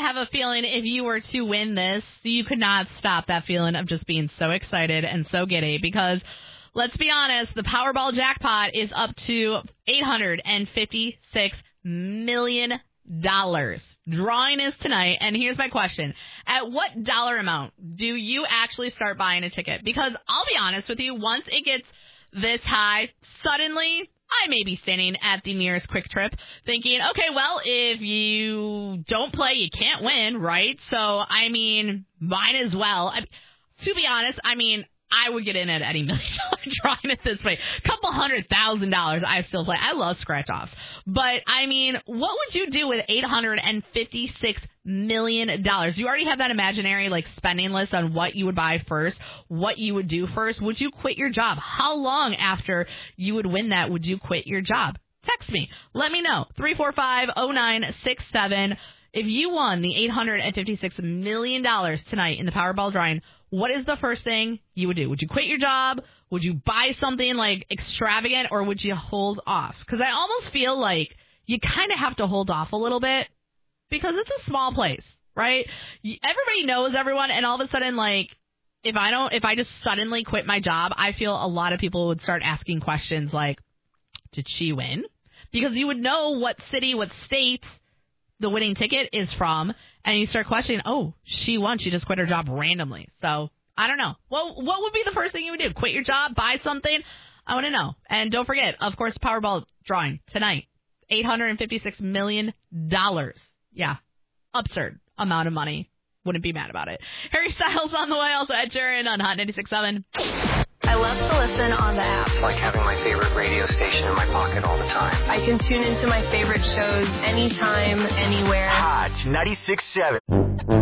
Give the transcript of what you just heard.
have a feeling if you were to win this, you could not stop that feeling of just being so excited and so giddy because, let's be honest, the Powerball jackpot is up to $856 million. Drawing is tonight, and here's my question. At what dollar amount do you actually start buying a ticket? Because I'll be honest with you, once it gets this high, suddenly I may be standing at the nearest Quick Trip thinking, okay, well, if you don't play, you can't win, right? So, I mean, might as well. To be honest, I mean, I would get in at any $1 million drawing at this point. A couple $100,000 I still play. I love scratch-offs. But, I mean, what would you do with $856 million? You already have that imaginary, like, spending list on what you would buy first, what you would do first. Would you quit your job? How long after you would win that would you quit your job? Text me. Let me know. 345-0967. If you won the $856 million tonight in the Powerball drawing, what is the first thing you would do? Would you quit your job? Would you buy something like extravagant, or would you hold off? Because I almost feel like you kind of have to hold off a little bit because it's a small place, right? Everybody knows everyone, and all of a sudden, like, if I just suddenly quit my job, I feel a lot of people would start asking questions like, did she win? Because you would know what city, what state the winning ticket is from, and you start questioning, oh, she won. She just quit her job randomly. So, I don't know. Well, what would be the first thing you would do? Quit your job? Buy something? I want to know. And don't forget, of course, Powerball drawing tonight. $856 million. Yeah. Absurd amount of money. Wouldn't be mad about it. Harry Styles on the way. Also Ed Sheeran on Hot 96.7. I love to listen on the app. It's like having my favorite radio station in my pocket all the time. I can tune into my favorite shows anytime, anywhere. Hot 96.7.